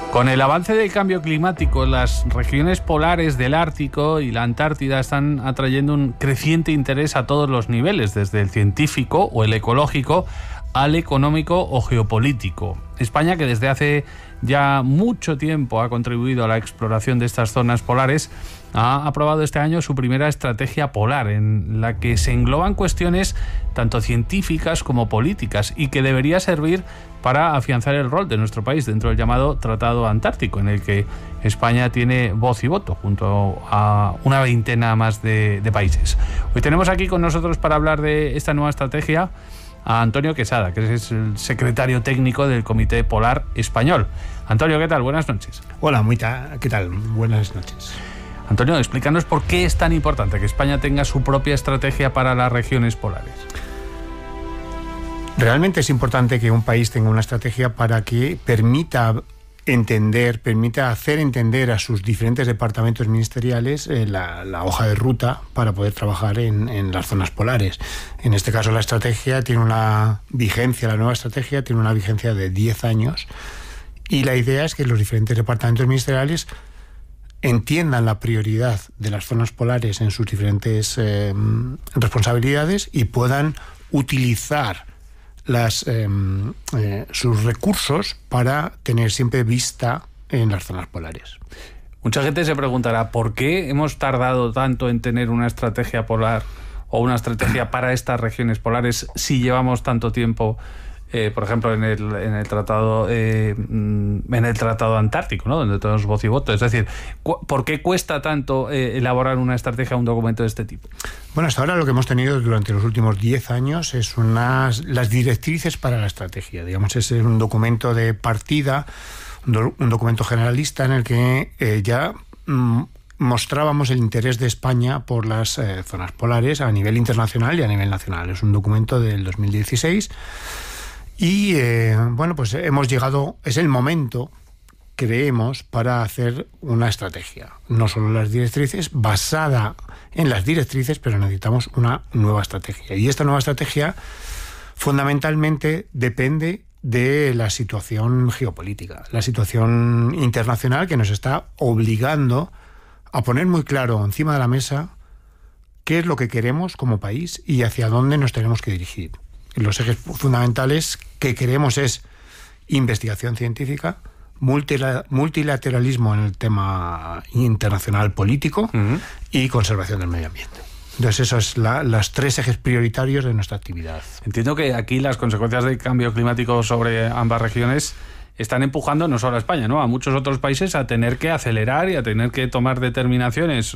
Con el avance del cambio climático, las regiones polares del Ártico y la Antártida están atrayendo un creciente interés a todos los niveles, desde el científico o el ecológico al económico o geopolítico. España, que desde hace ya mucho tiempo ha contribuido a la exploración de estas zonas polares, ha aprobado este año su primera estrategia polar, en la que se engloban cuestiones tanto científicas como políticas y que debería servir para afianzar el rol de nuestro país dentro del llamado Tratado Antártico, en el que España tiene voz y voto junto a una veintena más de países. Hoy tenemos aquí con nosotros para hablar de esta nueva estrategia a Antonio Quesada, que es el secretario técnico del Comité Polar Español. Antonio, ¿qué tal? Buenas noches. Hola, ¿qué tal? Buenas noches. Antonio, explícanos por qué es tan importante que España tenga su propia estrategia para las regiones polares. Realmente es importante que un país tenga una estrategia para que permita hacer entender a sus diferentes departamentos ministeriales la hoja de ruta para poder trabajar en las zonas polares. En este caso, la estrategia tiene una vigencia, la nueva estrategia tiene una vigencia de 10 años y la idea es que los diferentes departamentos ministeriales entiendan la prioridad de las zonas polares en sus diferentes responsabilidades y puedan utilizar sus recursos para tener siempre vista en las zonas polares. Mucha gente se preguntará ¿por qué hemos tardado tanto en tener una estrategia polar o una estrategia para estas regiones polares si llevamos tanto tiempo, por ejemplo, en el tratado Antártico, ¿no? Donde tenemos voz y voto? Es decir, ¿por qué cuesta tanto elaborar una estrategia, un documento de este tipo? Bueno, hasta ahora lo que hemos tenido durante los últimos 10 años es las directrices para la estrategia. Digamos, es un documento de partida, un documento generalista en el que ya mostrábamos el interés de España por las zonas polares a nivel internacional y a nivel nacional. Es un documento del 2016. Y pues hemos llegado, es el momento, creemos, para hacer una estrategia. No solo las directrices, basada en las directrices, pero necesitamos una nueva estrategia. Y esta nueva estrategia fundamentalmente depende de la situación geopolítica, la situación internacional que nos está obligando a poner muy claro encima de la mesa qué es lo que queremos como país y hacia dónde nos tenemos que dirigir. Los ejes fundamentales que queremos es investigación científica, multilateralismo en el tema internacional político y conservación del medio ambiente. Entonces, esos son los 3 ejes prioritarios de nuestra actividad. Entiendo que aquí las consecuencias del cambio climático sobre ambas regiones están empujando no solo a España, ¿no?, a muchos otros países a tener que acelerar y a tener que tomar determinaciones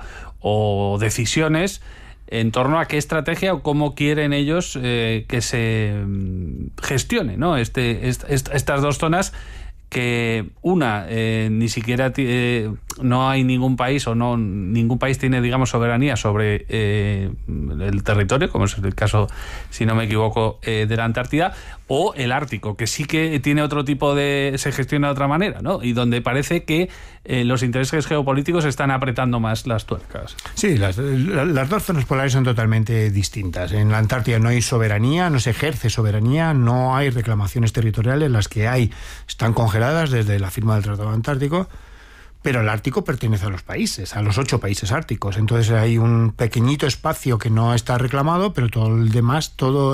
o decisiones en torno a qué estrategia o cómo quieren ellos que se gestione, ¿no?, estas dos zonas que ni siquiera no hay ningún país ningún país tiene, digamos, soberanía sobre el territorio, como es el caso, si no me equivoco, de la Antártida, o el Ártico, que sí que tiene otro tipo se gestiona de otra manera, ¿no? Y donde parece que los intereses geopolíticos están apretando más las tuercas. Sí, las dos zonas polares son totalmente distintas. En la Antártida no hay soberanía, no se ejerce soberanía, no hay reclamaciones territoriales, las que están congeladas desde la firma del Tratado Antártico, pero el Ártico pertenece a los países, a los 8 países árticos. Entonces hay un pequeñito espacio que no está reclamado, pero todo el demás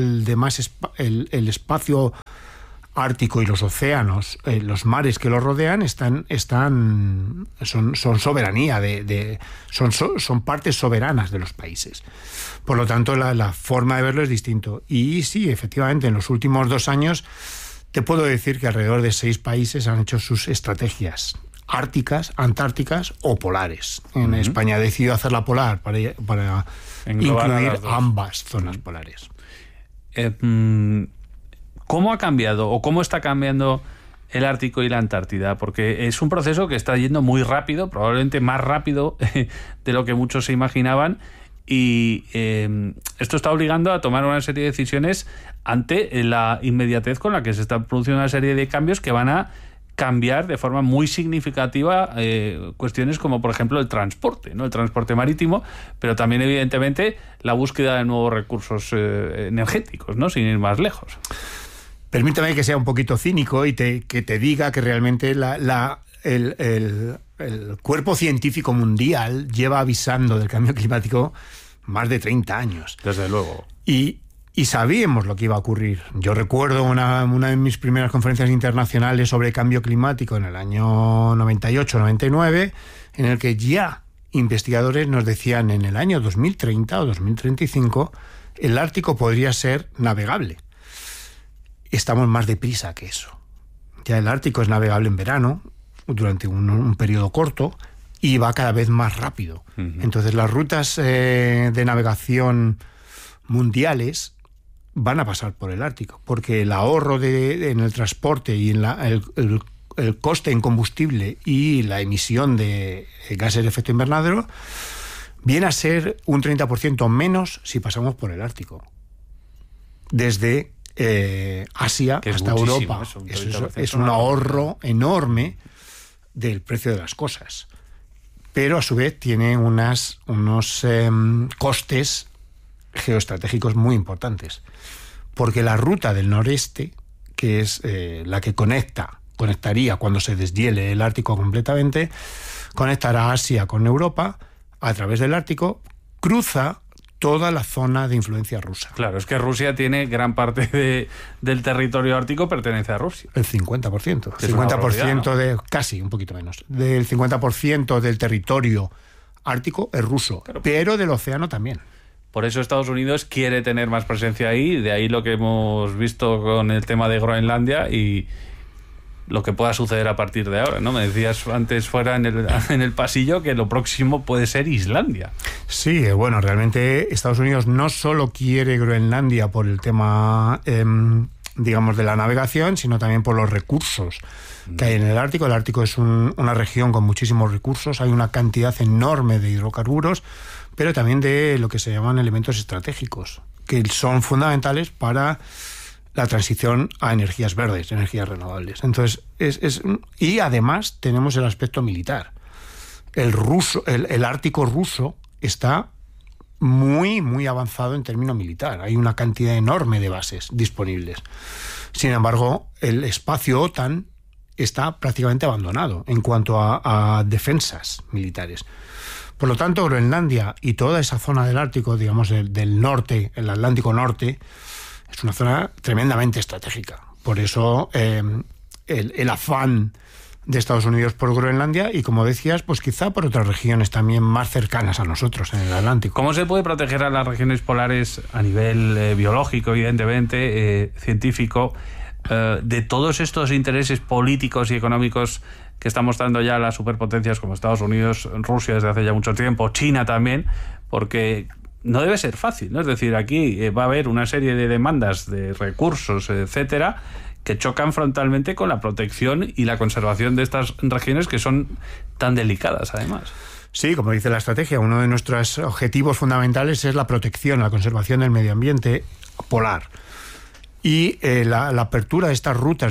el espacio ártico y los océanos, los mares que lo rodean son soberanía son partes soberanas de los países. Por lo tanto, la forma de verlo es distinto. Y sí, efectivamente, en los últimos 2 años te puedo decir que alrededor de 6 países han hecho sus estrategias árticas, antárticas o polares. En España ha decidido hacer la polar para incluir ambas zonas polares. ¿Cómo ha cambiado o cómo está cambiando el Ártico y la Antártida? Porque es un proceso que está yendo muy rápido, probablemente más rápido de lo que muchos se imaginaban, y esto está obligando a tomar una serie de decisiones ante la inmediatez con la que se está produciendo una serie de cambios que van a cambiar de forma muy significativa cuestiones como, por ejemplo, el transporte, ¿no? El transporte marítimo, pero también, evidentemente, la búsqueda de nuevos recursos energéticos, ¿no?, sin ir más lejos. permítame que sea un poquito cínico y que te diga que realmente el cuerpo científico mundial lleva avisando del cambio climático más de 30 años. Desde luego. Y sabíamos lo que iba a ocurrir. Yo recuerdo una de mis primeras conferencias internacionales sobre cambio climático en el año 98-99, en el que ya investigadores nos decían en el año 2030 o 2035 el Ártico podría ser navegable. Estamos más deprisa que eso. Ya el Ártico es navegable en verano, durante un periodo corto, y va cada vez más rápido. Uh-huh. Entonces las rutas de navegación mundiales van a pasar por el Ártico, porque el ahorro en el transporte y en el coste en combustible y la emisión de gases de efecto invernadero viene a ser un 30% menos si pasamos por el Ártico. Desde Asia hasta Europa. Es un ahorro enorme del precio de las cosas. Pero a su vez tiene unos costes geoestratégicos muy importantes, porque la ruta del noreste, que es la que conectaría cuando se deshiele el Ártico completamente, conectará Asia con Europa a través del Ártico, cruza toda la zona de influencia rusa. Claro, es que Rusia tiene gran parte del territorio ártico pertenece a Rusia. El 50%. El 50% ¿no? Casi, un poquito menos. Del 50% del territorio ártico es ruso, claro, pero del océano también. Por eso Estados Unidos quiere tener más presencia ahí, de ahí lo que hemos visto con el tema de Groenlandia y lo que pueda suceder a partir de ahora, ¿no? Me decías antes fuera en el pasillo que lo próximo puede ser Islandia. Sí, bueno, realmente Estados Unidos no solo quiere Groenlandia por el tema, digamos, de la navegación, sino también por los recursos que hay en el Ártico. El Ártico es una región con muchísimos recursos, hay una cantidad enorme de hidrocarburos, pero también de lo que se llaman elementos estratégicos, que son fundamentales para la transición a energías verdes, energías renovables. Entonces, y además tenemos el aspecto militar. El Ártico ruso está muy, muy avanzado en términos militar. Hay una cantidad enorme de bases disponibles. Sin embargo, el espacio OTAN está prácticamente abandonado en cuanto a defensas militares. Por lo tanto, Groenlandia y toda esa zona del Ártico, digamos, del norte, el Atlántico Norte, es una zona tremendamente estratégica. Por eso el afán de Estados Unidos por Groenlandia y, como decías, pues quizá por otras regiones también más cercanas a nosotros en el Atlántico. ¿Cómo se puede proteger a las regiones polares a nivel biológico, evidentemente, científico, de todos estos intereses políticos y económicos que están mostrando ya las superpotencias como Estados Unidos, Rusia desde hace ya mucho tiempo, China también? Porque no debe ser fácil, ¿no? Es decir, aquí va a haber una serie de demandas de recursos, etcétera, que chocan frontalmente con la protección y la conservación de estas regiones que son tan delicadas, además. Sí, como dice la estrategia, uno de nuestros objetivos fundamentales es la protección, la conservación del medio ambiente polar. Y la apertura de estas rutas,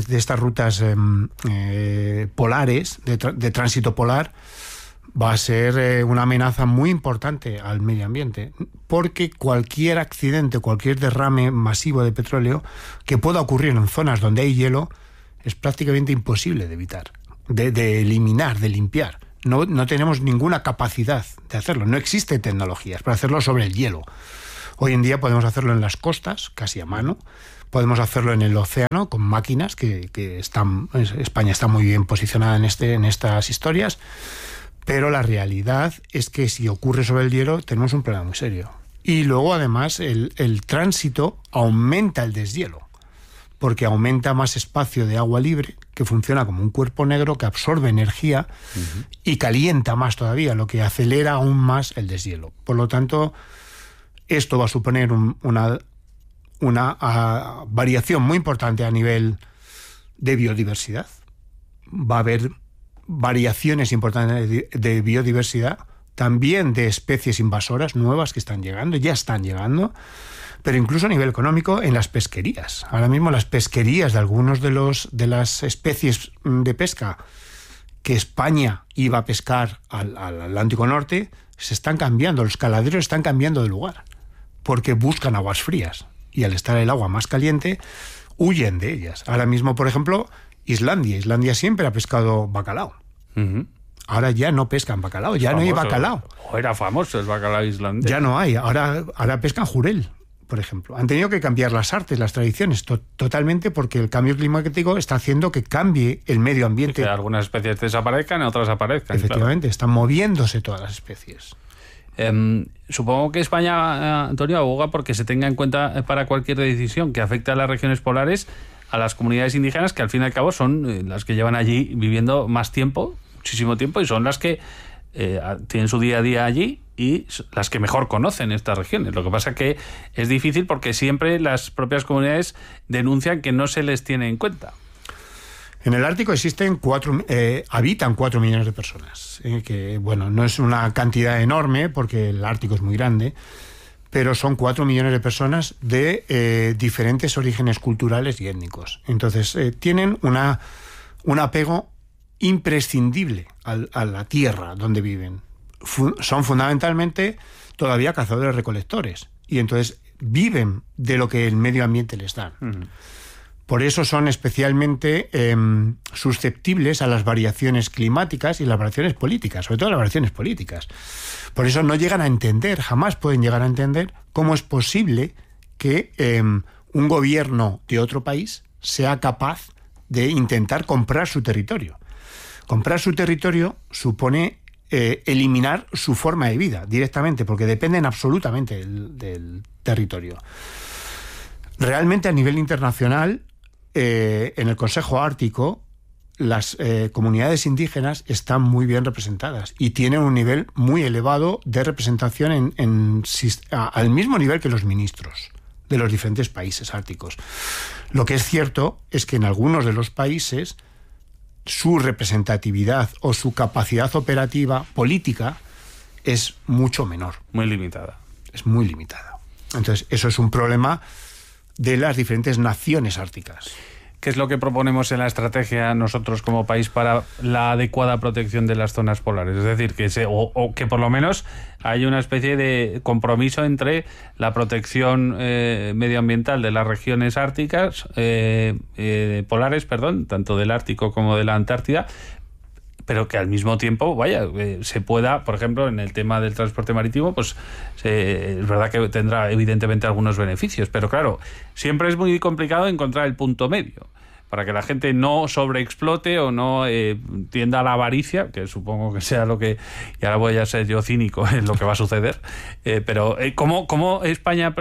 polares, de tránsito polar, va a ser una amenaza muy importante al medio ambiente, porque cualquier accidente, cualquier derrame masivo de petróleo que pueda ocurrir en zonas donde hay hielo es prácticamente imposible de evitar, de eliminar, de limpiar. No tenemos ninguna capacidad de hacerlo, no existen tecnologías para hacerlo sobre el hielo. Hoy en día podemos hacerlo en las costas, casi a mano, podemos hacerlo en el océano con máquinas que España está muy bien posicionada en estas historias. Pero la realidad es que si ocurre sobre el hielo tenemos un problema muy serio. Y luego, además, el tránsito aumenta el deshielo, porque aumenta más espacio de agua libre, que funciona como un cuerpo negro que absorbe energía y calienta más todavía, lo que acelera aún más el deshielo. Por lo tanto, esto va a suponer una variación muy importante a nivel de biodiversidad. Va a haber variaciones importantes de biodiversidad, también de especies invasoras nuevas que ya están llegando, pero incluso a nivel económico en las pesquerías. Ahora mismo las pesquerías de algunos de las especies de pesca que España iba a pescar al Atlántico Norte se están cambiando, los caladeros están cambiando de lugar porque buscan aguas frías y al estar el agua más caliente, huyen de ellas. Ahora mismo, por ejemplo, Islandia siempre ha pescado bacalao. Uh-huh. Ahora ya no pescan bacalao, ya famoso, no hay bacalao. O era famoso el bacalao islandés. Ya no hay, ahora pescan jurel, por ejemplo. Han tenido que cambiar las artes, las tradiciones, totalmente, porque el cambio climático está haciendo que cambie el medio ambiente. Que algunas especies desaparezcan y otras aparezcan. Efectivamente, están moviéndose todas las especies. Supongo que España, Antonio, aboga porque se tenga en cuenta para cualquier decisión que afecte a las regiones polares, a las comunidades indígenas, que al fin y al cabo son las que llevan allí viviendo más tiempo, muchísimo tiempo, y son las que tienen su día a día allí y las que mejor conocen estas regiones. Lo que pasa es que es difícil porque siempre las propias comunidades denuncian que no se les tiene en cuenta. En el Ártico habitan 4 millones de personas, que bueno, no es una cantidad enorme porque el Ártico es muy grande, pero son 4 millones de personas de diferentes orígenes culturales y étnicos. Entonces, tienen un apego imprescindible a la tierra donde viven. Son fundamentalmente todavía cazadores-recolectores y entonces viven de lo que el medio ambiente les da. Uh-huh. Por eso son especialmente susceptibles a las variaciones climáticas y las variaciones políticas, sobre todo las variaciones políticas. Por eso no llegan a entender, jamás pueden llegar a entender cómo es posible que un gobierno de otro país sea capaz de intentar comprar su territorio. Comprar su territorio supone eliminar su forma de vida directamente, porque dependen absolutamente del territorio. Realmente, a nivel internacional, en el Consejo Ártico, las comunidades indígenas están muy bien representadas y tienen un nivel muy elevado de representación al mismo nivel que los ministros de los diferentes países árticos. Lo que es cierto es que en algunos de los países su representatividad o su capacidad operativa política es mucho menor. Muy limitada. Es muy limitada. Entonces, eso es un problema de las diferentes naciones árticas. ¿Qué es lo que proponemos en la estrategia nosotros como país para la adecuada protección de las zonas polares? Es decir, que por lo menos hay una especie de compromiso entre la protección medioambiental de las regiones árticas, polares, tanto del Ártico como de la Antártida, pero que al mismo tiempo, se pueda, por ejemplo, en el tema del transporte marítimo, pues es verdad que tendrá evidentemente algunos beneficios, pero claro, siempre es muy complicado encontrar el punto medio para que la gente no sobreexplote o no tienda a la avaricia, que supongo que sea lo que, y ahora voy a ser yo cínico en lo que va a suceder, pero ¿cómo España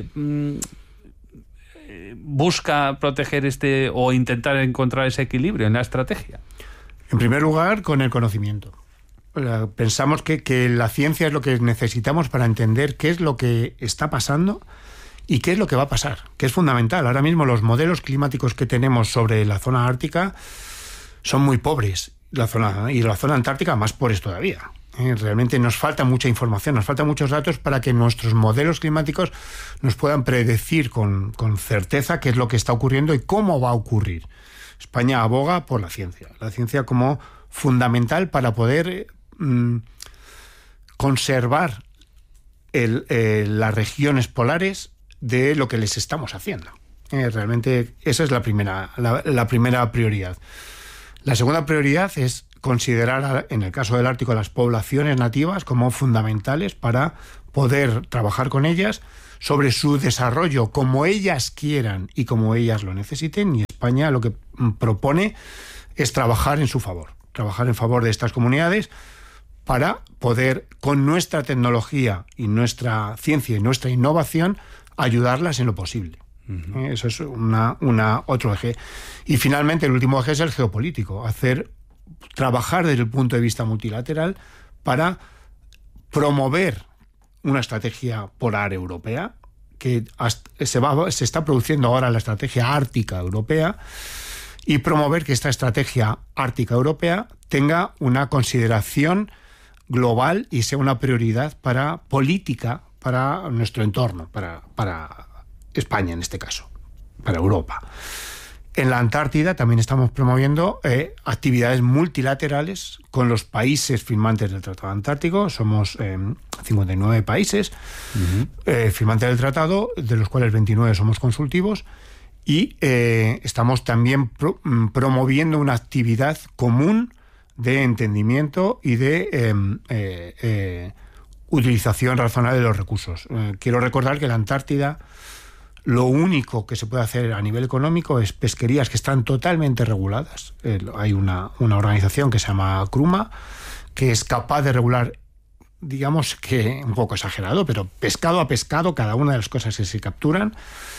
busca proteger o intentar encontrar ese equilibrio en la estrategia? En primer lugar, con el conocimiento. Pensamos que la ciencia es lo que necesitamos para entender qué es lo que está pasando y qué es lo que va a pasar, que es fundamental. Ahora mismo los modelos climáticos que tenemos sobre la zona ártica son muy pobres, y la zona antártica más pobres todavía. Realmente nos falta mucha información, nos faltan muchos datos para que nuestros modelos climáticos nos puedan predecir con certeza qué es lo que está ocurriendo y cómo va a ocurrir. España aboga por la ciencia como fundamental para poder conservar las regiones polares de lo que les estamos haciendo. Realmente esa es la primera prioridad. La segunda prioridad es considerar, en el caso del Ártico, las poblaciones nativas como fundamentales para poder trabajar con ellas sobre su desarrollo como ellas quieran y como ellas lo necesiten, y España lo que propone es trabajar en su favor, trabajar en favor de estas comunidades para poder, con nuestra tecnología y nuestra ciencia y nuestra innovación, ayudarlas en lo posible. Uh-huh. Eso es otro eje. Y finalmente el último eje es el geopolítico, trabajar desde el punto de vista multilateral para promover una estrategia polar europea, que se está produciendo ahora la estrategia ártica europea, y promover que esta estrategia ártica europea tenga una consideración global y sea una prioridad política para nuestro entorno, para España en este caso, para Europa. En la Antártida también estamos promoviendo actividades multilaterales con los países firmantes del Tratado Antártico. Somos 59 países firmantes del tratado, de los cuales 29 somos consultivos, Y estamos también promoviendo una actividad común de entendimiento y de utilización razonable de los recursos. Quiero recordar que la Antártida, lo único que se puede hacer a nivel económico es pesquerías que están totalmente reguladas. Hay una organización que se llama CRUMA, que es capaz de regular, digamos que un poco exagerado, pero pescado a pescado, cada una de las cosas que se capturan,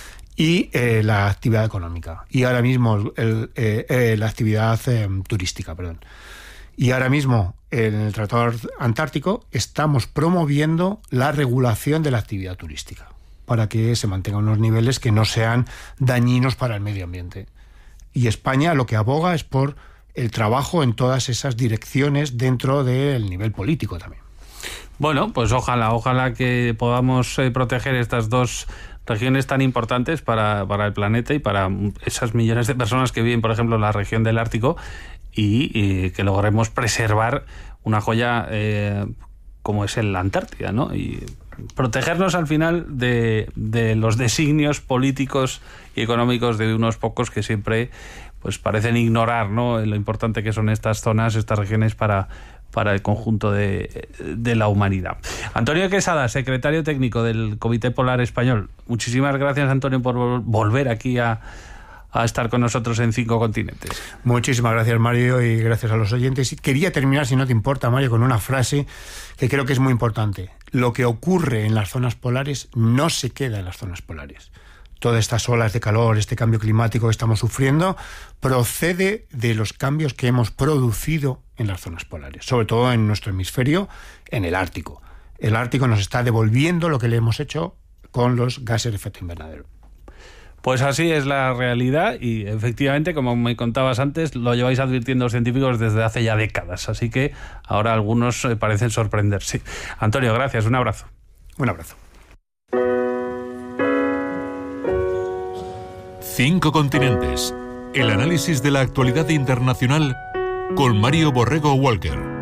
y la actividad económica. Y ahora mismo la actividad turística, perdón. Y ahora mismo en el Tratado Antártico estamos promoviendo la regulación de la actividad turística para que se mantengan unos niveles que no sean dañinos para el medio ambiente. Y España lo que aboga es por el trabajo en todas esas direcciones dentro del nivel político también. Bueno, pues ojalá que podamos proteger estas dos regiones tan importantes para el planeta y para esas millones de personas que viven, por ejemplo, en la región del Ártico, y que logremos preservar una joya como es la Antártida, ¿no? Y protegernos al final de los designios políticos y económicos de unos pocos que siempre pues parecen ignorar, ¿no?, lo importante que son estas zonas, estas regiones para el conjunto de la humanidad. Antonio Quesada, secretario técnico del Comité Polar Español. Muchísimas gracias, Antonio, por volver aquí a estar con nosotros en 5 Continentes. Muchísimas gracias, Mario, y gracias a los oyentes. Quería terminar, si no te importa, Mario, con una frase que creo que es muy importante. Lo que ocurre en las zonas polares no se queda en las zonas polares. Todas estas olas de calor, este cambio climático que estamos sufriendo, procede de los cambios que hemos producido en las zonas polares, sobre todo en nuestro hemisferio, en el Ártico. El Ártico nos está devolviendo lo que le hemos hecho con los gases de efecto invernadero. Pues así es la realidad y efectivamente, como me contabas antes, lo lleváis advirtiendo los científicos desde hace ya décadas, así que ahora algunos parecen sorprenderse. Antonio, gracias, un abrazo. Un abrazo. 5 Continentes, el análisis de la actualidad internacional con Mario Borrego Walker.